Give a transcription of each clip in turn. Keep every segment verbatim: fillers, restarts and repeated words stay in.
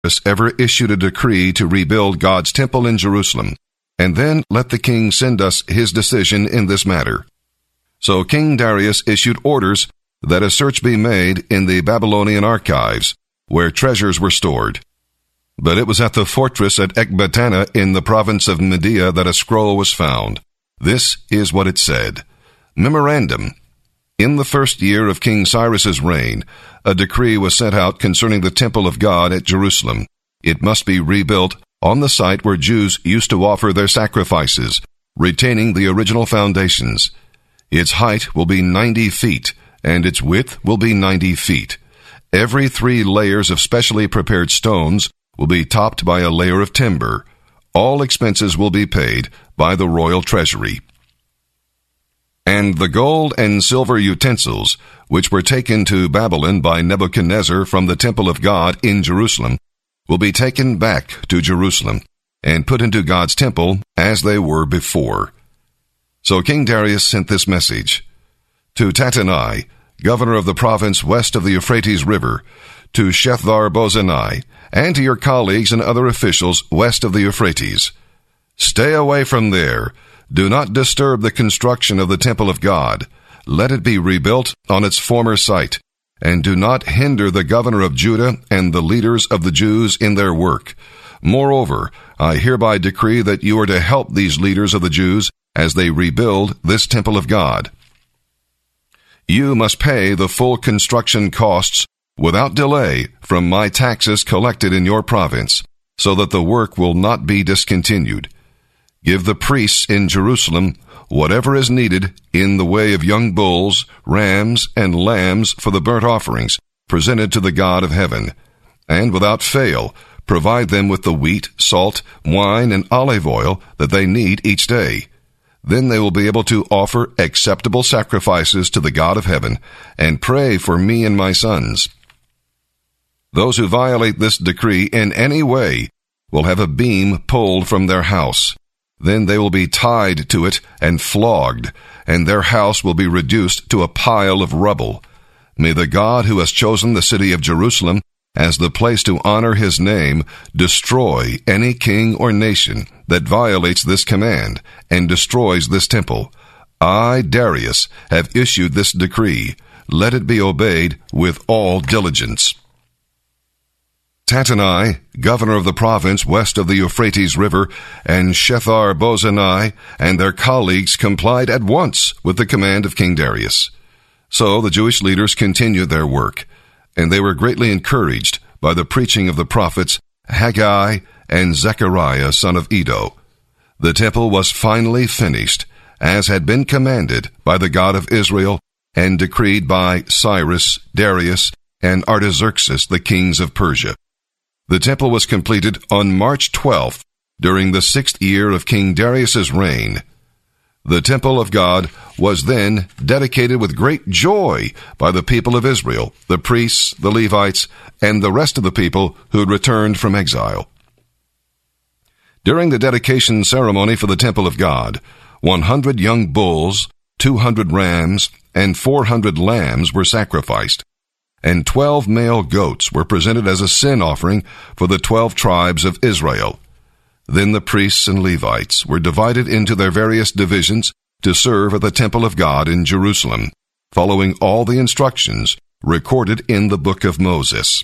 ever issued a decree to rebuild God's temple in Jerusalem, and then let the king send us his decision in this matter. So King Darius issued orders that a search be made in the Babylonian archives, where treasures were stored. But it was at the fortress at Ecbatana in the province of Media that a scroll was found. This is what it said. Memorandum. In the first year of King Cyrus's reign, a decree was sent out concerning the temple of God at Jerusalem. It must be rebuilt on the site where Jews used to offer their sacrifices, retaining the original foundations. Its height will be ninety feet, and its width will be ninety feet. Every three layers of specially prepared stones will be topped by a layer of timber. All expenses will be paid by the royal treasury. And the gold and silver utensils, which were taken to Babylon by Nebuchadnezzar from the temple of God in Jerusalem, will be taken back to Jerusalem and put into God's temple as they were before. So King Darius sent this message. To Tattenai, governor of the province west of the Euphrates River, to Shethar-Bozenai, and to your colleagues and other officials west of the Euphrates. Stay away from there. Do not disturb the construction of the temple of God. Let it be rebuilt on its former site, and do not hinder the governor of Judah and the leaders of the Jews in their work. Moreover, I hereby decree that you are to help these leaders of the Jews as they rebuild this temple of God. You must pay the full construction costs without delay from my taxes collected in your province, so that the work will not be discontinued. Give the priests in Jerusalem whatever is needed in the way of young bulls, rams, and lambs for the burnt offerings presented to the God of heaven, and without fail provide them with the wheat, salt, wine, and olive oil that they need each day. Then they will be able to offer acceptable sacrifices to the God of heaven and pray for me and my sons. Those who violate this decree in any way will have a beam pulled from their house. Then they will be tied to it and flogged, and their house will be reduced to a pile of rubble. May the God who has chosen the city of Jerusalem as the place to honor his name destroy any king or nation that violates this command and destroys this temple. I, Darius, have issued this decree. Let it be obeyed with all diligence. Tattenai, governor of the province west of the Euphrates River, and Shethar-Bozenai and their colleagues complied at once with the command of King Darius. So the Jewish leaders continued their work, and they were greatly encouraged by the preaching of the prophets Haggai and Zechariah son of Iddo. The temple was finally finished, as had been commanded by the God of Israel and decreed by Cyrus, Darius, and Artaxerxes, the kings of Persia. The temple was completed on March twelfth, during the sixth year of King Darius's reign. The temple of God was then dedicated with great joy by the people of Israel, the priests, the Levites, and the rest of the people who had returned from exile. During the dedication ceremony for the temple of God, one hundred young bulls, two hundred rams, and four hundred lambs were sacrificed, and twelve male goats were presented as a sin offering for the twelve tribes of Israel. Then the priests and Levites were divided into their various divisions to serve at the temple of God in Jerusalem, following all the instructions recorded in the book of Moses.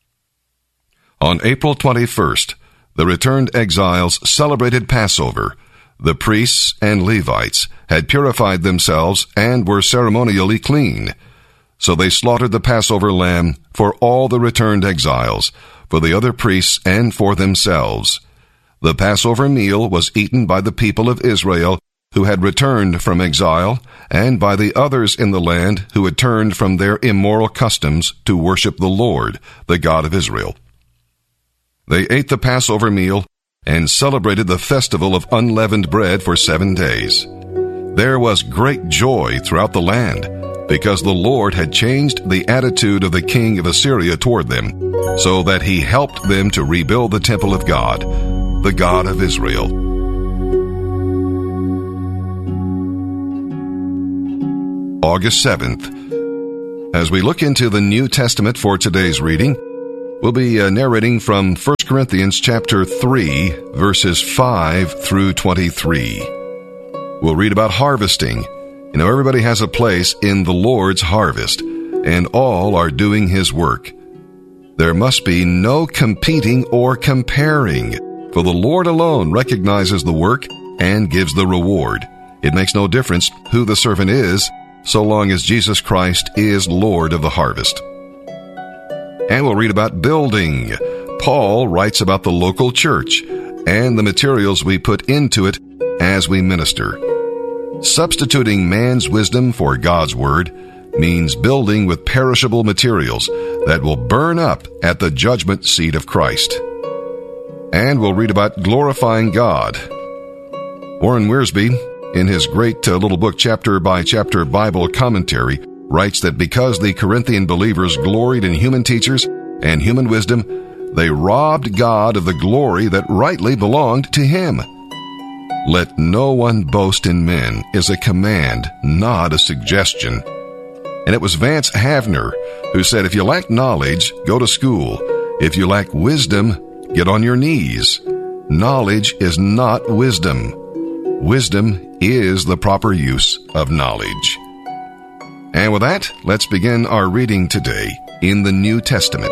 On April twenty-first, the returned exiles celebrated Passover. The priests and Levites had purified themselves and were ceremonially clean. So they slaughtered the Passover lamb for all the returned exiles, for the other priests and for themselves. The Passover meal was eaten by the people of Israel who had returned from exile, and by the others in the land who had turned from their immoral customs to worship the Lord, the God of Israel. They ate the Passover meal and celebrated the festival of unleavened bread for seven days. There was great joy throughout the land, because the Lord had changed the attitude of the king of Assyria toward them, so that he helped them to rebuild the temple of God, the God of Israel. August seventh. As we look into the New Testament for today's reading, We'll be uh, narrating from First Corinthians chapter three, verses five through twenty-three. We'll read about harvesting. You know, everybody has a place in the Lord's harvest, and all are doing His work. There must be no competing or comparing, for the Lord alone recognizes the work and gives the reward. It makes no difference who the servant is, so long as Jesus Christ is Lord of the harvest. And we'll read about building. Paul writes about the local church and the materials we put into it as we minister. Substituting man's wisdom for God's word means building with perishable materials that will burn up at the judgment seat of Christ. And we'll read about glorifying God. Warren Wiersbe, in his great uh, little book, Chapter by Chapter Bible Commentary, writes that because the Corinthian believers gloried in human teachers and human wisdom, they robbed God of the glory that rightly belonged to Him. Let no one boast in men is a command, not a suggestion. And it was Vance Havner who said, if you lack knowledge, go to school. If you lack wisdom, get on your knees. Knowledge is not wisdom. Wisdom is the proper use of knowledge. And with that, let's begin our reading today in the New Testament.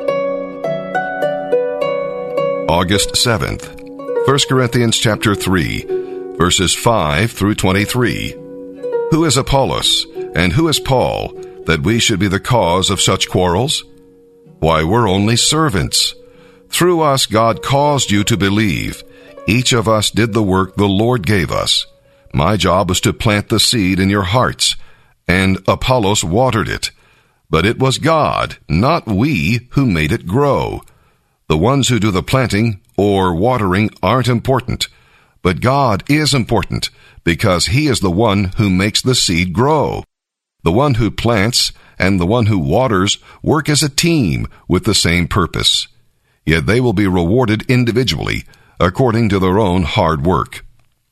August seventh, First Corinthians chapter three, verses five through twenty-three. Who is Apollos, and who is Paul, that we should be the cause of such quarrels? Why, we're only servants. Through us God caused you to believe. Each of us did the work the Lord gave us. My job was to plant the seed in your hearts, and Apollos watered it. But it was God, not we, who made it grow. The ones who do the planting or watering aren't important, but God is important because He is the one who makes the seed grow. The one who plants and the one who waters work as a team with the same purpose. Yet they will be rewarded individually according to their own hard work.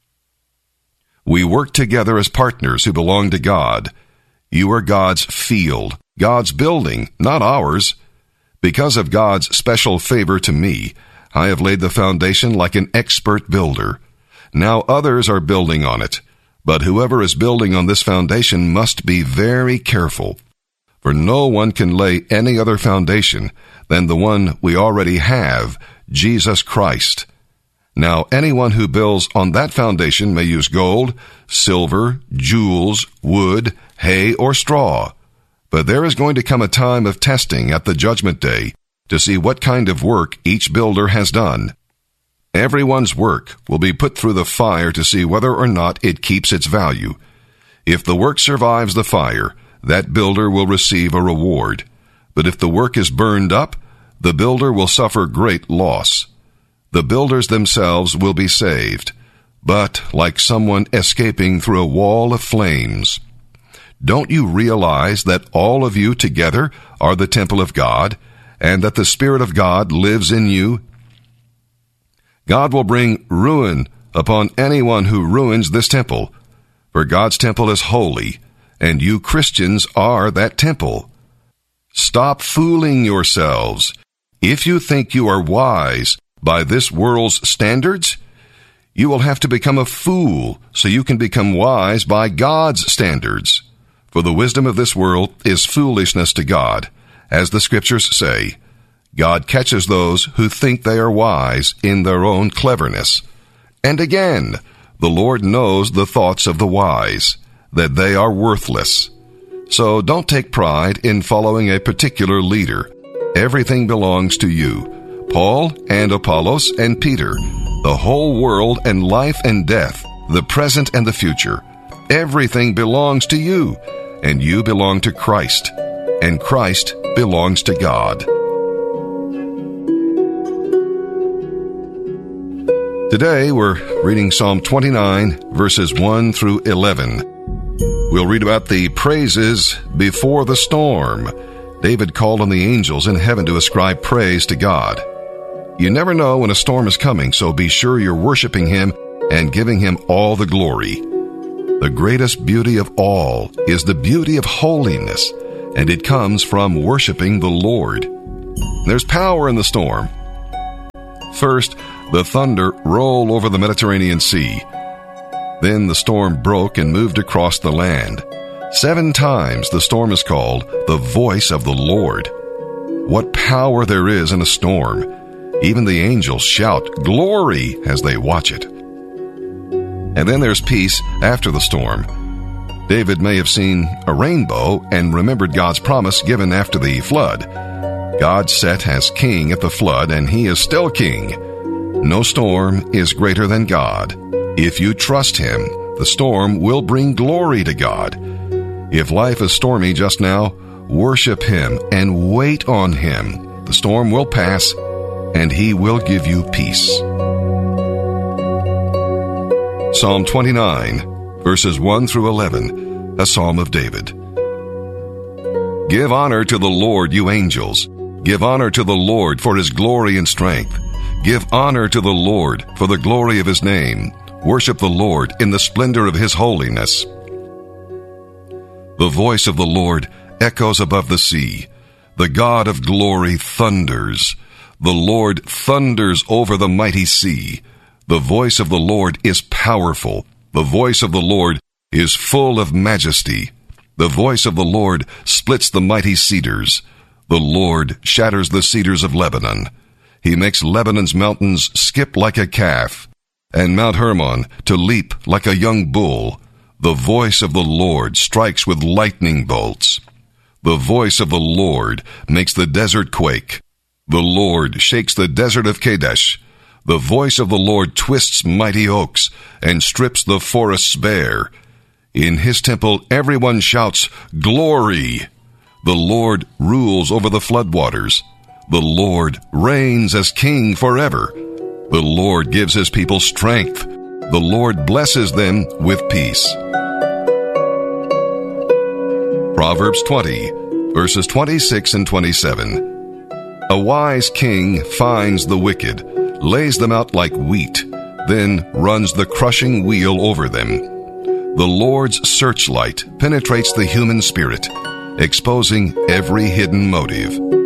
We work together as partners who belong to God. You are God's field, God's building, not ours. Because of God's special favor to me, I have laid the foundation like an expert builder. Now others are building on it, but whoever is building on this foundation must be very careful. For no one can lay any other foundation than the one we already have, Jesus Christ. Now anyone who builds on that foundation may use gold, silver, jewels, wood, hay, or straw. But there is going to come a time of testing at the judgment day to see what kind of work each builder has done. Everyone's work will be put through the fire to see whether or not it keeps its value. If the work survives the fire, that builder will receive a reward. But if the work is burned up, the builder will suffer great loss. The builders themselves will be saved, but like someone escaping through a wall of flames. Don't you realize that all of you together are the temple of God, and that the Spirit of God lives in you? God will bring ruin upon anyone who ruins this temple, for God's temple is holy, and you Christians are that temple. Stop fooling yourselves. If you think you are wise by this world's standards, you will have to become a fool so you can become wise by God's standards. For the wisdom of this world is foolishness to God. As the Scriptures say, God catches those who think they are wise in their own cleverness. And again, the Lord knows the thoughts of the wise, that they are worthless. So don't take pride in following a particular leader. Everything belongs to you, Paul and Apollos and Peter, the whole world and life and death, the present and the future. Everything belongs to you, and you belong to Christ, and Christ belongs to God. Today we're reading Psalm twenty-nine, verses one through eleven. We'll read about the praises before the storm. David called on the angels in heaven to ascribe praise to God. You never know when a storm is coming, so be sure you're worshiping Him and giving Him all the glory. The greatest beauty of all is the beauty of holiness, and it comes from worshiping the Lord. There's power in the storm. First, the thunder rolled over the Mediterranean Sea. Then the storm broke and moved across the land. Seven times the storm is called the voice of the Lord. What power there is in a storm! Even the angels shout glory as they watch it. And then there's peace after the storm. David may have seen a rainbow and remembered God's promise given after the flood. God sat as king at the flood, and he is still king. No storm is greater than God. If you trust him, the storm will bring glory to God. If life is stormy just now, worship him and wait on him. The storm will pass, and he will give you peace. Psalm twenty-nine, verses one through eleven, a psalm of David. Give honor to the Lord, you angels. Give honor to the Lord for his glory and strength. Give honor to the Lord for the glory of his name. Worship the Lord in the splendor of his holiness. The voice of the Lord echoes above the sea. The God of glory thunders. The Lord thunders over the mighty sea. The voice of the Lord is powerful. The voice of the Lord is full of majesty. The voice of the Lord splits the mighty cedars. The Lord shatters the cedars of Lebanon. He makes Lebanon's mountains skip like a calf, and Mount Hermon to leap like a young bull. The voice of the Lord strikes with lightning bolts. The voice of the Lord makes the desert quake. The Lord shakes the desert of Kadesh. The voice of the Lord twists mighty oaks and strips the forests bare. In his temple everyone shouts, "Glory!" The Lord rules over the floodwaters. The Lord reigns as king forever. The Lord gives his people strength. The Lord blesses them with peace. Proverbs twenty, verses twenty-six and twenty-seven. A wise king finds the wicked, lays them out like wheat, then runs the crushing wheel over them. The Lord's searchlight penetrates the human spirit, exposing every hidden motive.